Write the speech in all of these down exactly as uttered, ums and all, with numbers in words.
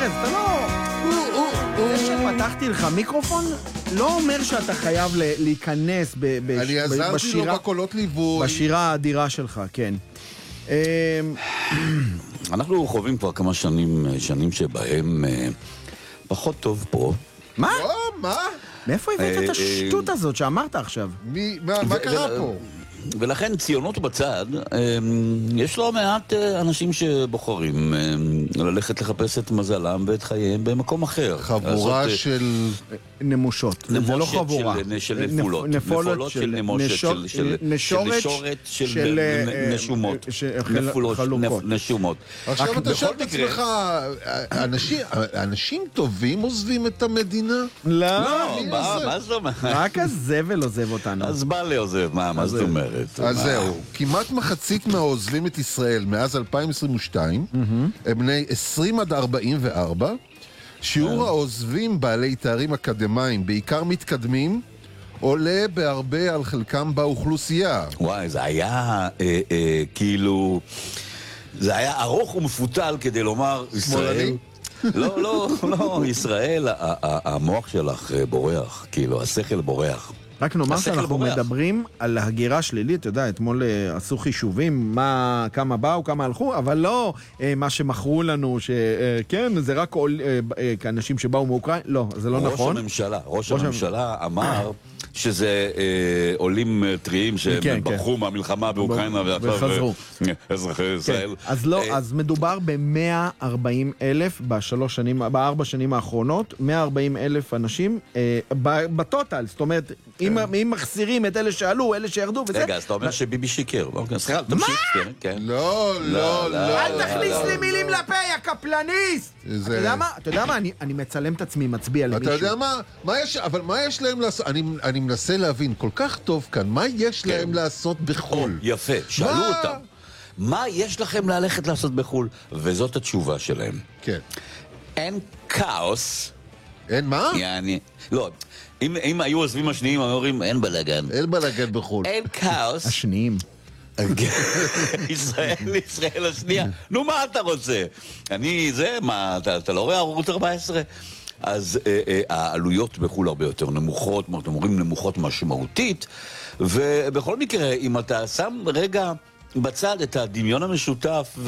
ארז, אתה לא... זה שפתחתי לך מיקרופון לא אומר שאתה חייב להיכנס בשירה... אני עזרתי לו בקולות ליווי. בשירה האדירה שלך, כן. אנחנו חווים כבר כמה שנים, שנים שבהם פחות טוב פה. מה? לא, מה? מאיפה הבאת את השטות הזאת שאמרת עכשיו? מה קרה פה? ולכן ציונות בצד, יש לא מעט אנשים שבוחרים ללכת לחפש את מזלם ואת חייהם במקום אחר. חבורה של נמושות. זה לא חבורה. של נפולות. נפולות של נמושת. נשורת של נשומות. נפולות, נשומות. עכשיו אתה שואל את עצמך, אנשים טובים עוזבים את המדינה? לא, מה זאת אומרת? רק הזבל עוזב אותנו. אז בא לי עוזב, מה זאת אומרת? אז זהו, כמעט מחצית מהעוזבים את ישראל מאז אלפיים עשרים ושתיים הם בני עשרים עד ארבעים וארבע. שיעור העוזבים בעלי תארים אקדמיים, בעיקר מתקדמים, עולה בהרבה על חלקם באוכלוסייה. וואי, זה היה כאילו, זה היה ארוך ומפותל כדי לומר ישראל. לא, לא, לא, ישראל, המוח שלך בורח, כאילו, השכל בורח. רק נאמר שאנחנו מדברים על הגירה שלילית, אתה יודע, אתמול עשו חישובים, מה, כמה באו, כמה הלכו, אבל לא מה שמכרו לנו, שכן, זה רק אנשים שבאו מאוקראינה, לא, זה לא נכון. ראש הממשלה, ראש הממשלה אמר שזה עולים טריים שהם ברחו מהמלחמה באוקראינה וחזרו. אזרחי ישראל. אז לא, אז מדובר ב-מאה וארבעים אלף בשלוש שנים, בארבע שנים האחרונות, מאה וארבעים אלף אנשים בטוטל, זאת אומרת, אם מחסירים את אלה שעלו, אלה שירדו וזה... רגע, אז אתה אומר שביבי שיקר. מה? לא, לא, לא. אל תכניס לי מילים לפה, יא קפלניסט! אתה יודע מה? אתה יודע מה? אני מצלם את עצמי, מצביע למישהו. אתה יודע מה? אבל מה יש להם לעשות? אני מנסה להבין כל כך טוב כאן, מה יש להם לעשות בחול? יפה, שאלו אותם. מה יש לכם ללכת לעשות בחול? וזאת התשובה שלהם. כן. אין כאוס. אין מה? יעני, לא, אם, אם היו עוזבים השניים, אומרים, אין בלגן. אין בלגן בחול. אין כאוס. השניים. ישראל, ישראל השנייה. נו, מה אתה רוצה? אני, זה, מה, אתה, אתה לא רואה ערוץ ארבע עשרה? אז אה, אה, העלויות בחול הרבה יותר נמוכות, אתם אומרים נמוכות משמעותית, ובכל מקרה, אם אתה שם רגע בצד את הדמיון המשותף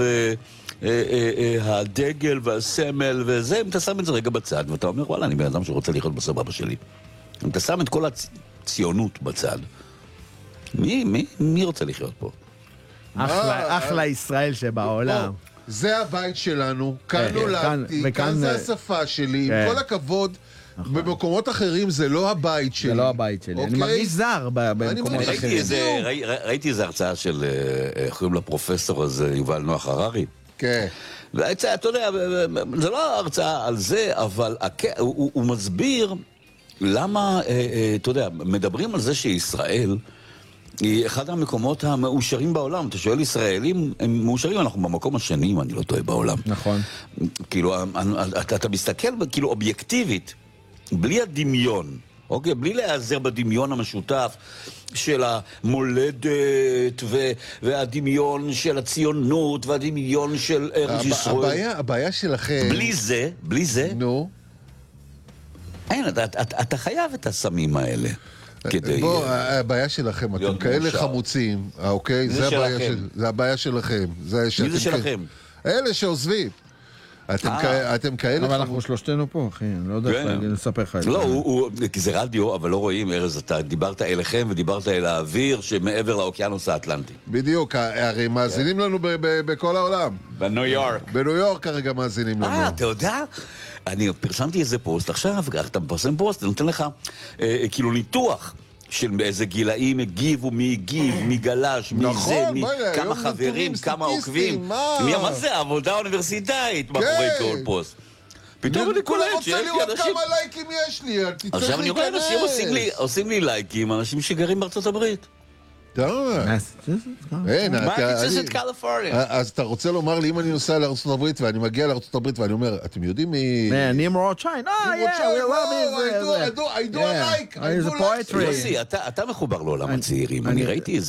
והדגל והסמל וזה, אם אתה שם את זה רגע בצד, ואתה אומר, וואלה, אני בן אדם שרוצה לחיות בסבבה שלי. אם אתה שם את כל הציונות בצד, מי, מי, מי רוצה לחיות פה? אחלה, אחלה ישראל שבעולם. זה הבית שלנו, כאן נולדתי, כאן זה השפה שלי, עם כל הכבוד, במקומות אחרים זה לא הבית שלי. זה לא הבית שלי, אני מרגיש זר במקומות אחרים. ראיתי איזו הרצאה של, איך קוראים לפרופסור הזה, יובל נוח הררי. כן. אתה יודע, זה לא הרצאה על זה, אבל הוא מסביר למה, אתה יודע, מדברים על זה שישראל היא אחד המקומות המאושרים בעולם. אתה שואל ישראלים, הם מאושרים, אנחנו במקום השני, אם אני לא טועה, בעולם. נכון. כאילו, אתה, אתה מסתכל, כאילו, אובייקטיבית, בלי הדמיון, אוקיי? בלי להיעזר בדמיון המשותף של המולדת, ו, והדמיון של הציונות, והדמיון של ארץ ישראל. הבעיה, הבעיה שלכם... בלי זה, בלי זה... נו. אין, אתה, אתה, אתה חייב את הסמים האלה. בוא, הבעיה שלכם, אתם כאלה חמוצים, אוקיי? זה הבעיה שלכם. מי זה שלכם? אלה שעוזבים. אתם כאלה... אבל אנחנו שלושתנו פה, אחי, אני לא יודע, אני אספר לך את זה. לא, כי זה רדיו, אבל לא רואים, ארז, אתה דיברת אליכם ודיברת אל האוויר שמעבר לאוקיינוס האטלנטי. בדיוק, הרי מאזינים לנו בכל העולם. בניו יורק. בניו יורק כרגע מאזינים לנו. אה, אתה יודע? אני פרסמתי איזה פוסט, עכשיו אתה מפרסם פוסט, אני נותן לך כאילו ניתוח של איזה גילאים הגיבו, מי הגיב, מי גלש, מי זה, כמה חברים, כמה עוקבים. מה זה? עבודה אוניברסיטאית מאחורי כל פוסט. פתאום אני קולט שיש לי אנשים... אני רוצה לראות כמה לייקים יש לי, עכשיו אני רואה אנשים עושים לי לייקים, אנשים שגרים בארצות הברית. מסצ'וסט, קליפורניה. אז אתה רוצה לומר לי, אם אני נוסע לארצות הברית ואני מגיע לארצות הברית ואני אומר, אתם יודעים מי... אני עם רוטשיין. אה, I do a like, I do a like. יוסי, אתה מחובר לעולם הצעירים. אני ראיתי